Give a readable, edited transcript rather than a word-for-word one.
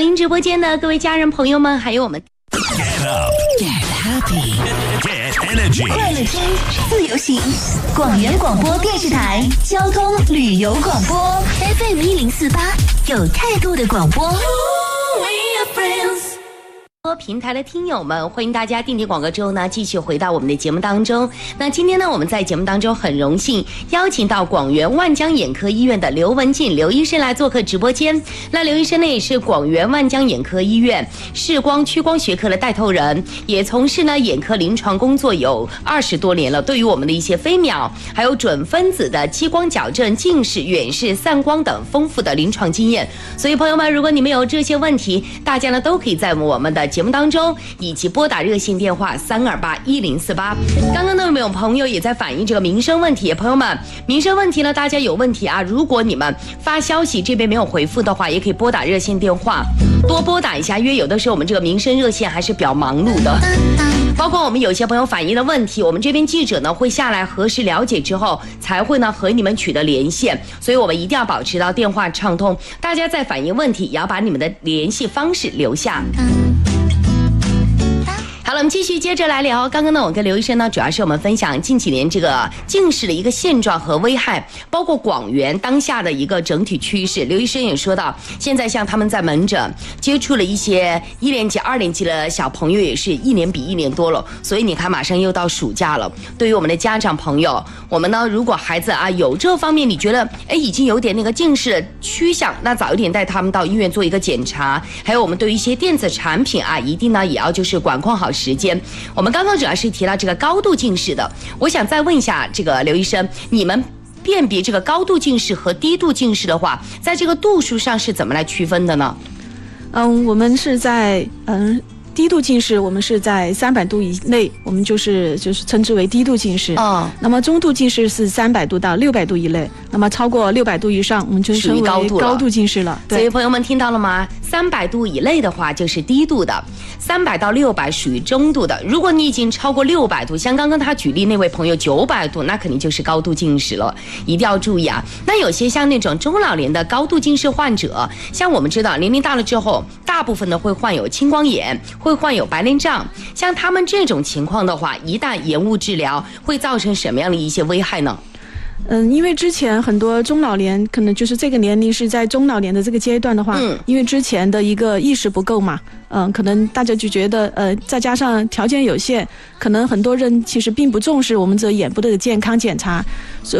音直播间的各位家人朋友们，还有我们 Get up, get happy, get energy， 快乐听，自由行。广元广播电视台交通旅游广播 FM 1048，有态度的广播。 平台的听友们，欢迎大家定点广告之后呢，继续回到我们的节目当中。那今天呢，我们在节目当中很荣幸邀请到广元万江眼科医院的刘文静刘医生来做客直播间。那刘医生呢，也是广元万江眼科医院视光屈光学科的带头人，也从事呢眼科临床工作有20多年了。对于我们的一些飞秒，还有准分子的激光矫正、近视、远视、散光等丰富的临床经验。所以朋友们，如果你们有这些问题，大家呢都可以在我们的节目当中，以及拨打热线电话3281048。刚刚呢，有没有朋友也在反映这个民生问题？朋友们，民生问题呢，大家有问题啊，如果你们发消息这边没有回复的话，也可以拨打热线电话，多拨打一下，因为有的时候我们这个民生热线还是比较忙碌的。包括我们有些朋友反映的问题，我们这边记者呢会下来核实了解之后，才会呢和你们取得连线，所以我们一定要保持到电话畅通。大家在反映问题，也要把你们的联系方式留下。好了，我们继续接着来聊。刚刚呢，我跟刘医生呢，主要是我们分享近几年这个近视的一个现状和危害，包括广元当下的一个整体趋势。刘医生也说到，现在像他们在门诊接触了一些1年级、2年级的小朋友，也是一年比一年多了。所以你看，马上又到暑假了。对于我们的家长朋友，我们呢，如果孩子啊有这方面你觉得已经有点那个近视的趋向，那早一点带他们到医院做一个检查。还有我们对于一些电子产品啊，一定呢也要就是管控好时间。我们刚刚主要是提到这个高度近视的，我想再问一下这个刘医生，你们辨别这个高度近视和低度近视的话，在这个度数上是怎么来区分的呢？ 我们是在低度近视，我们是在300度以内，我们就是称之为低度近视。那么中度近视是300度到600度以内，那么超过600度以上，我们就称为高度近视了。对， 所以朋友们听到了吗？300度以内的话就是低度的，300到600属于中度的。如果你已经超过600度，像刚刚他举例那位朋友900度，那肯定就是高度近视了，一定要注意啊。那有些像那种中老年的高度近视患者，像我们知道年龄大了之后，大部分呢会患有青光眼，会患有白内障。像他们这种情况的话，一旦延误治疗，会造成什么样的一些危害呢？ 因为之前很多中老年可能就是这个年龄是在中老年的这个阶段的话，因为之前的一个意识不够嘛，可能大家就觉得再加上条件有限，可能很多人其实并不重视我们这眼部的健康检查，